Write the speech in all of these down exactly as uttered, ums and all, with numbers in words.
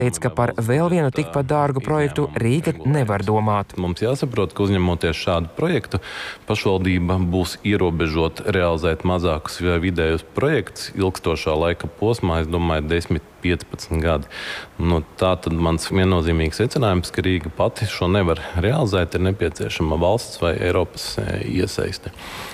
teica, ka par vēl vienu tikpat dārgu projektu Rīga nevar domāt. Mums jāsaprot, ka uzņemoties šādu projektu, pašvaldība būs ierobežot realizēt mazākus vai vidējus projektus ilgstošā laika posmā, es domāju, desmit, piecpadsmit gadi. Nu, tā tad mans viennozīmīgs secinājums, ka Rīga pati šo nevar realizēt, ir nepieciešama valsts vai Eiropas iesaiste.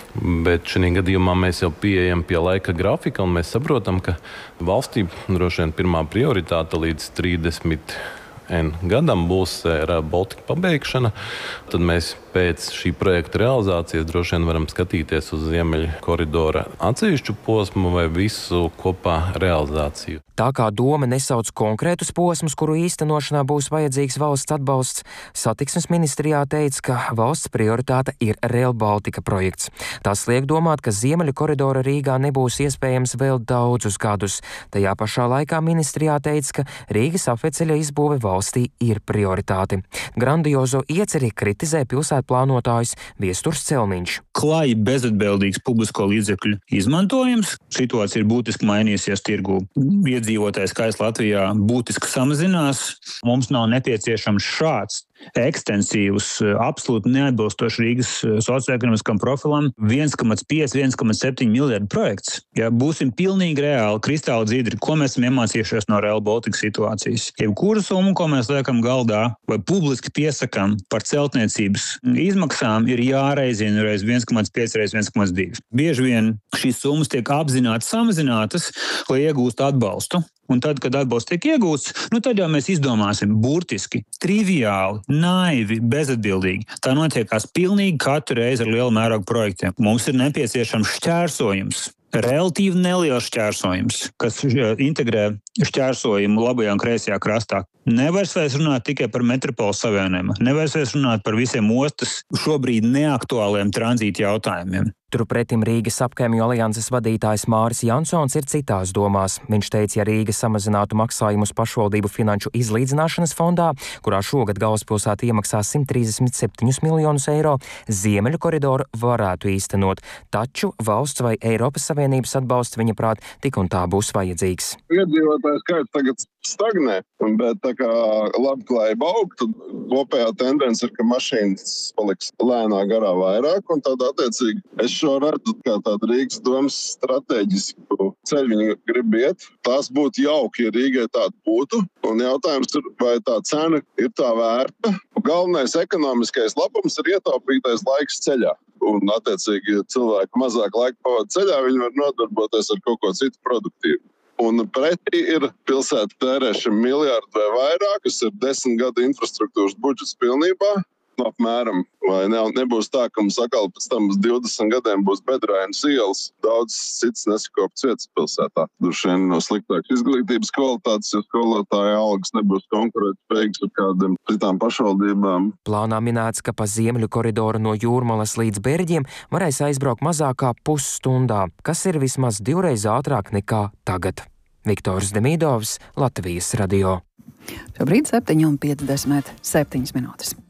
Bet šajā gadījumā mēs jau pieejam pie laika grafika, un mēs saprotam, ka valstī droši vien pirmā prioritāte līdz trīsdesmit gadam būs Rail Baltica pabeigšana. Tad mēs pēc šī projekta realizācijas droši vien varam skatīties uz Ziemeļu koridora atsevišķu posmu vai visu kopā realizāciju. Tā kā doma nesauc konkrētus posmus, kuru īstenošanā būs vajadzīgs valsts atbalsts, satiksmes ministrijā teica, ka valsts prioritāte ir Rail Baltica projekts. Tas liek domāt, ka Ziemeļu koridora Rīgā nebūs iespējams vēl daudzus gadus. Tajā pašā laikā ministrijā teica, ka Rīgas apveceļa izbūve valstī ir prioritāte. Grandiozo ieceri kritizē pilsētplānotājs Viesturs Celmiņš. Klāji bezatbildīgs publisko līdzekļu izmantojums. Situācija ir būtiski mainījusies tirgū. Iedzīvotājs skaits Latvijā būtiski samazinās. Mums nav nepieciešams šāds ekstensīvs, absolūti neatbilstoši Rīgas socioekonomiskam profilam viens komats pieci, viens komats septiņi miljardu projekts. Ja būsim pilnīgi reāli, kristāli dzīdri, ko mēs esam iemācījušies no Rail Baltica situācijas. Jebkuru summu, ko mēs liekam galdā vai publiski piesakam par celtniecības izmaksām, ir jāreizina reiz viens komats pieci reiz viens komats divi. Bieži vien šīs summas tiek apzināti samazinātas, lai iegūstu atbalstu. Un tad, kad atbalsts tiek iegūts, nu tad jau mēs izdomāsim burtiski, triviāli, naivi, bezatbildīgi. Tā notiekās pilnīgi katru reizi ar lielu mērogu projektiem. Mums ir nepieciešams šķērsojums. Relatīvi neliels šķērsojums, kas integrē šķērsojumu labajā un kreisajā krastā. Nevairs vairs runāt tikai par metropoles savienojumu, nevairs vairs runāt par visiem ostas šobrīd neaktuāliem tranzīta jautājumiem. Turpretim Rīgas apkaimju alianses vadītājs Māris Jansons ir citās domās. Viņš teica, ja Rīga samazinātu maksājumus pašvaldību finanšu izlīdzināšanas fondā, kurā šogad galvaspilsēta iemaksā simt trīsdesmit septiņus miljonus eiro, Ziemeļu koridoru varētu īstenot, taču valsts vai Eiropas Savienības atbalsts, viņa prāt, tik un tā būs vajadzīgs. Iedzīvotāju skaits tagad stagnē, bet tā kā labklājība aug, tad kopējā tendence ir, ka mašīnas paliks lēnā garā vairāk, un tad attiecīgi es šo redzu kā tādu Rīgas domas stratēģisku ceļu viņi grib iet. Tās būtu jauki, ja Rīgai tāda būtu, un jautājums ir, vai tā cena ir tā vērta. Galvenais ekonomiskais labums ir ietaupītais laiks ceļā. Un, attiecīgi, ja cilvēki mazāk laika pavada ceļā, viņi var nodarboties ar kaut ko citu produktīvu. Un pretī ir pilsēta tērēšana miljardu vai vairāk, kas ir desmit gadu infrastruktūras budžets pilnībā. Apmēram, vai ne, nebūs tā, ka mums atkal pēc tam uz divdesmit gadiem būs bedrainas ielas, daudz cits nesakopts vietas pilsētā. Droši vien no sliktākas izglītības kvalitātes, jo skolotāja algas nebūs konkurētspējīgas ar kādiem citām pašvaldībām. Plānā minēts, ka pa Ziemeļu koridoru no Jūrmalas līdz Berģiem varēs aizbraukt mazākā pusstundā, kas ir vismaz divreiz ātrāk nekā tagad. Viktors Demidovs, Latvijas radio. Šobrīd septiņi un piecdesmit septiņas minūtes.